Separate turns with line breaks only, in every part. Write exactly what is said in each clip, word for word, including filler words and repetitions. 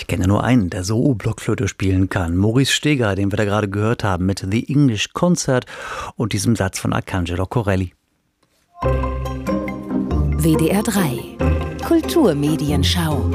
kenne nur einen, der so Blockflöte spielen kann. Maurice Steger, den wir da gerade gehört haben, mit The English Concert und diesem Satz von Arcangelo Corelli.
W D R drei Kulturmedienschau.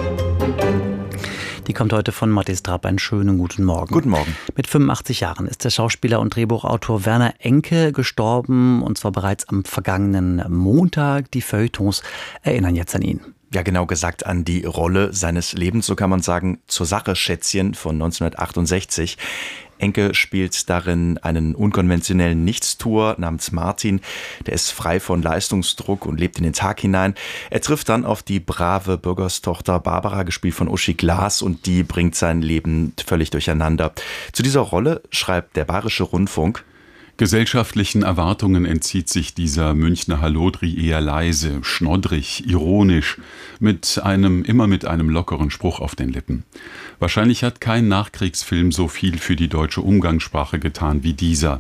Die kommt heute von Mathis Trapp. Einen schönen guten Morgen.
Guten Morgen.
Mit fünfundachtzig Jahren ist der Schauspieler und Drehbuchautor Werner Enke gestorben, und zwar bereits am vergangenen Montag. Die Feuilletons erinnern jetzt an ihn.
Ja, genau gesagt an die Rolle seines Lebens, so kann man sagen, Zur Sache Schätzchen von neunzehnhundertachtundsechzig. Enke spielt darin einen unkonventionellen Nichtstuer namens Martin. Der ist frei von Leistungsdruck und lebt in den Tag hinein. Er trifft dann auf die brave Bürgerstochter Barbara, gespielt von Uschi Glas, und die bringt sein Leben völlig durcheinander. Zu dieser Rolle schreibt der Bayerische Rundfunk:
Gesellschaftlichen Erwartungen entzieht sich dieser Münchner Hallodri eher leise, schnoddrig, ironisch, mit einem, immer mit einem lockeren Spruch auf den Lippen. Wahrscheinlich hat kein Nachkriegsfilm so viel für die deutsche Umgangssprache getan wie dieser.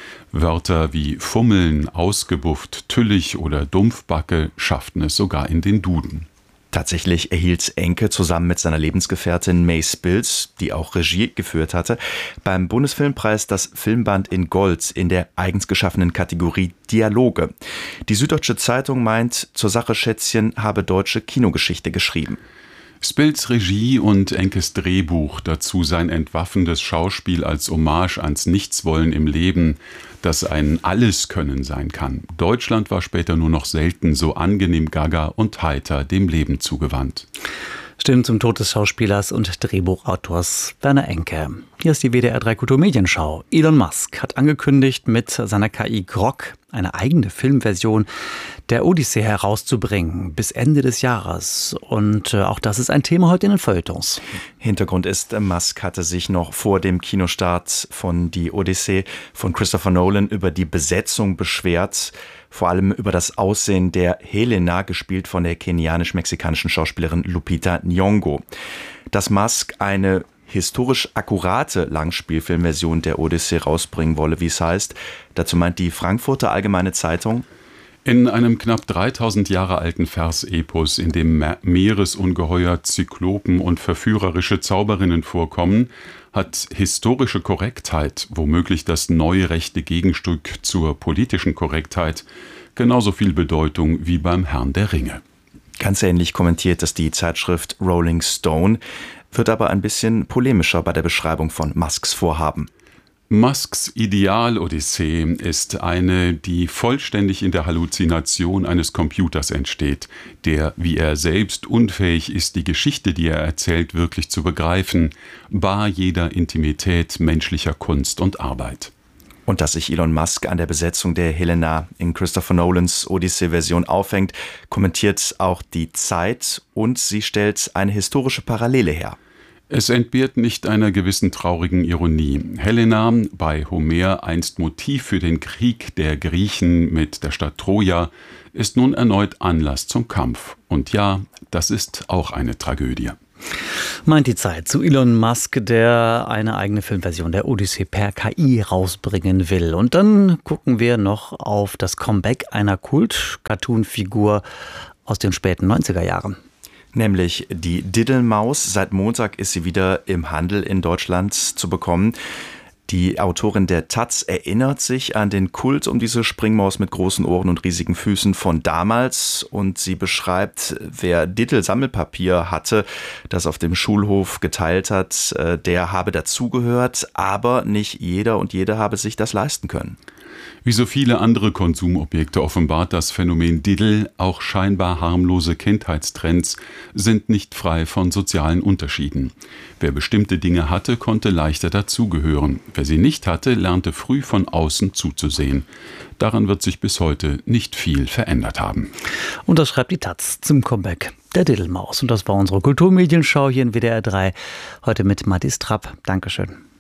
Wörter wie Fummeln, ausgebufft, tüllig oder Dumpfbacke schafften es sogar in den Duden.
Tatsächlich erhielt Enke zusammen mit seiner Lebensgefährtin May Spills, die auch Regie geführt hatte, beim Bundesfilmpreis das Filmband in Gold in der eigens geschaffenen Kategorie Dialoge. Die Süddeutsche Zeitung meint, Zur Sache Schätzchen habe deutsche Kinogeschichte geschrieben.
Spills Regie und Enkes Drehbuch, dazu sein entwaffendes Schauspiel als Hommage ans Nichtswollen im Leben, das ein Alleskönnen sein kann. Deutschland war später nur noch selten so angenehm gaga und heiter dem Leben zugewandt.
Stimmen zum Tod des Schauspielers und Drehbuchautors Werner Enke. Hier ist die W D R drei Kulturmedienschau. Elon Musk hat angekündigt, mit seiner K I Grok eine eigene Filmversion der Odyssee herauszubringen bis Ende des Jahres. Und auch das ist ein Thema heute in den Feuilletons.
Hintergrund ist, Musk hatte sich noch vor dem Kinostart von Die Odyssee von Christopher Nolan über die Besetzung beschwert. Vor allem über das Aussehen der Helena, gespielt von der kenianisch-mexikanischen Schauspielerin Lupita Nyong'o. Dass Musk eine historisch akkurate Langspielfilmversion der Odyssee rausbringen wolle, wie es heißt, dazu meint die Frankfurter Allgemeine Zeitung:
In einem knapp dreitausend Jahre alten Versepos, in dem Meeresungeheuer, Zyklopen und verführerische Zauberinnen vorkommen, hat historische Korrektheit, womöglich das neurechte Gegenstück zur politischen Korrektheit, genauso viel Bedeutung wie beim Herrn der Ringe.
Ganz ähnlich kommentiert es die Zeitschrift Rolling Stone, wird aber ein bisschen polemischer bei der Beschreibung von Musks Vorhaben.
Musks Ideal-Odyssee ist eine, die vollständig in der Halluzination eines Computers entsteht, der, wie er selbst, unfähig ist, die Geschichte, die er erzählt, wirklich zu begreifen, bar jeder Intimität menschlicher Kunst und Arbeit.
Und dass sich Elon Musk an der Besetzung der Helena in Christopher Nolans Odyssee-Version aufhängt, kommentiert auch die Zeit, und sie stellt eine historische Parallele her.
Es entbehrt nicht einer gewissen traurigen Ironie. Helena, bei Homer einst Motiv für den Krieg der Griechen mit der Stadt Troja, ist nun erneut Anlass zum Kampf. Und ja, das ist auch eine Tragödie.
Meint die Zeit zu Elon Musk, der eine eigene Filmversion der Odyssee per K I rausbringen will. Und dann gucken wir noch auf das Comeback einer Kult-Cartoon-Figur aus den späten neunziger Jahren.
Nämlich die Diddlemaus. Seit Montag ist sie wieder im Handel in Deutschland zu bekommen. Die Autorin der Taz erinnert sich an den Kult um diese Springmaus mit großen Ohren und riesigen Füßen von damals, und sie beschreibt, wer Diddle-Sammelpapier hatte, das auf dem Schulhof geteilt hat, der habe dazugehört, aber nicht jeder und jede habe sich das leisten können.
Wie so viele andere Konsumobjekte offenbart das Phänomen Diddle, auch scheinbar harmlose Kindheitstrends sind nicht frei von sozialen Unterschieden. Wer bestimmte Dinge hatte, konnte leichter dazugehören. Wer sie nicht hatte, lernte früh von außen zuzusehen. Daran wird sich bis heute nicht viel verändert haben.
Und das schreibt die Taz zum Comeback der Diddlemaus. Und das war unsere Kulturmedienschau hier in W D R drei. Heute mit Mathis Trapp. Dankeschön.